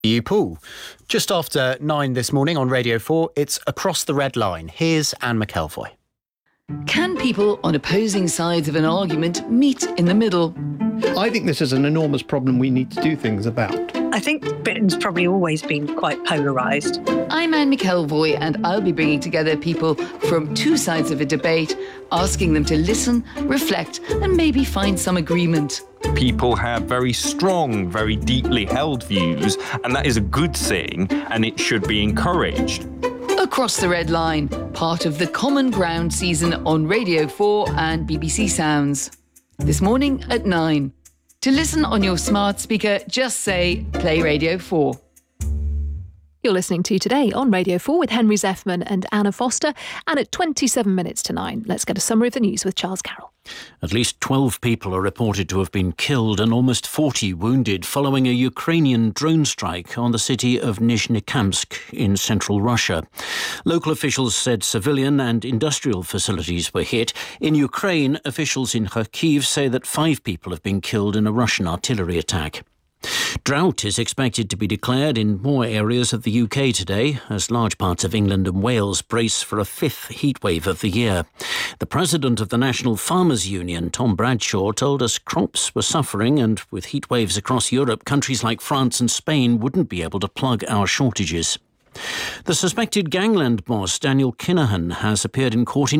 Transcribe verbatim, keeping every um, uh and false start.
You, Paul. Just after nine this morning on Radio four, it's Across the Red Line. Here's Anne McElvoy. Can people on opposing sides of an argument meet in the middle? I think this is an enormous problem we need to do things about. I think Britain's probably always been quite polarised. I'm Anne McElvoy, and I'll be bringing together people from two sides of a debate, asking them to listen, reflect, and maybe find some agreement. People have very strong, very deeply held views, and that is a good thing, and it should be encouraged. Across the Red Line, part of the Common Ground season on Radio four and B B C Sounds. This morning at nine. To listen on your smart speaker, just say, play Radio four. You're listening to Today on Radio four with Henry Zeffman and Anna Foster. And at twenty-seven minutes to nine, let's get a summary of the news with Charles Carroll. At least twelve people are reported to have been killed and almost forty wounded following a Ukrainian drone strike on the city of Nizhnekamsk in central Russia. Local officials said civilian and industrial facilities were hit. In Ukraine, officials in Kharkiv say that five people have been killed in a Russian artillery attack. Drought is expected to be declared in more areas of the U K today, as large parts of England and Wales brace for a fifth heatwave of the year. The president of the National Farmers Union, Tom Bradshaw, told us crops were suffering, and with heatwaves across Europe, countries like France and Spain wouldn't be able to plug our shortages. The suspected gangland boss, Daniel Kinahan, has appeared in court in